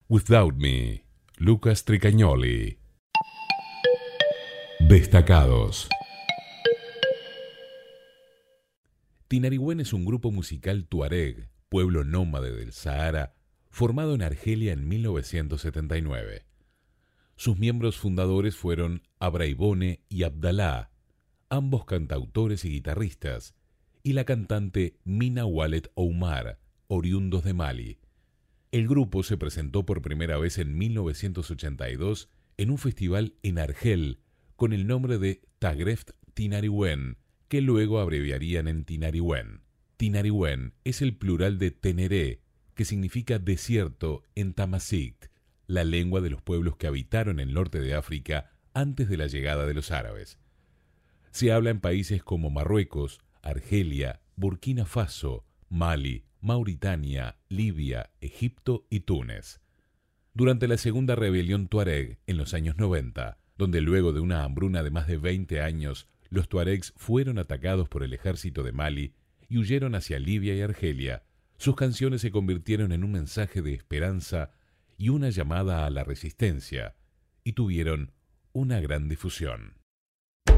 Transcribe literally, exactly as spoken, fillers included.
Without Me, Lucas Tricagnoli. Destacados. Tinariwen es un grupo musical tuareg, pueblo nómade del Sahara, formado en Argelia en mil novecientos setenta y nueve. Sus miembros fundadores fueron Abraibone y Abdallah, ambos cantautores y guitarristas, y la cantante Mina Wallet Oumar, oriundos de Mali. El grupo se presentó por primera vez en mil novecientos ochenta y dos en un festival en Argel con el nombre de Tagreft Tinariwen, que luego abreviarían en Tinariwen. Tinariwen es el plural de Teneré, que significa desierto en Tamazight, la lengua de los pueblos que habitaron el norte de África antes de la llegada de los árabes. Se habla en países como Marruecos, Argelia, Burkina Faso, Mali, Mauritania, Libia, Egipto y Túnez. Durante la segunda rebelión tuareg en los años noventa, donde luego de una hambruna de más de veinte años, los tuaregs fueron atacados por el ejército de Mali y huyeron hacia Libia y Argelia, sus canciones se convirtieron en un mensaje de esperanza y una llamada a la resistencia, y tuvieron una gran difusión.